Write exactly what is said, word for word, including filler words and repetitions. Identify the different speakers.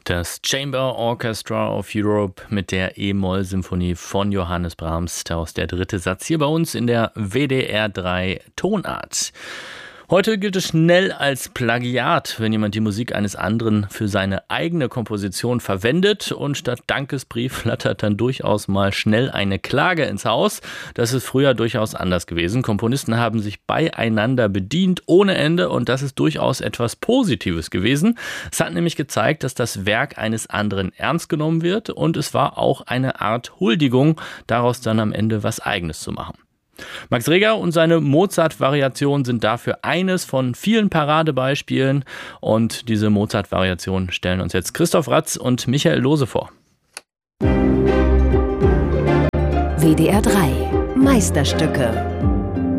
Speaker 1: Das Chamber Orchestra of Europe mit der E-Moll-Symphonie von Johannes Brahms, daraus der dritte Satz hier bei uns in der W D R drei Tonart. Heute gilt es schnell als Plagiat, wenn jemand die Musik eines anderen für seine eigene Komposition verwendet, und statt Dankesbrief flattert dann durchaus mal schnell eine Klage ins Haus. Das ist früher durchaus anders gewesen. Komponisten haben sich beieinander bedient ohne Ende, und das ist durchaus etwas Positives gewesen. Es hat nämlich gezeigt, dass das Werk eines anderen ernst genommen wird, und es war auch eine Art Huldigung, daraus dann am Ende was Eigenes zu machen. Max Reger und seine Mozart-Variationen sind dafür eines von vielen Paradebeispielen, und diese Mozart-Variationen stellen uns jetzt Christoph Ratz und Michael Lose vor.
Speaker 2: W D R drei Meisterstücke.